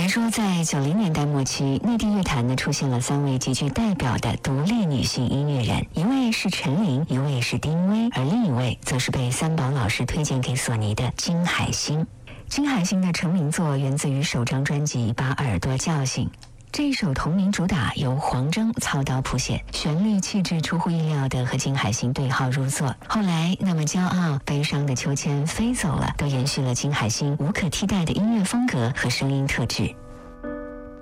说，在90年代末期，内地乐坛呢出现了3位极具代表的独立女性音乐人，一位是陈琳，一位是丁薇，而另一位则是被三宝老师推荐给索尼的金海心。金海心的成名作源自于首张专辑《把耳朵叫醒》。这一首同名主打由黄征操刀谱写，旋律气质出乎意料的和金海心对号入座。后来那么骄傲、悲伤的秋千飞走了，都延续了金海心无可替代的音乐风格和声音特质。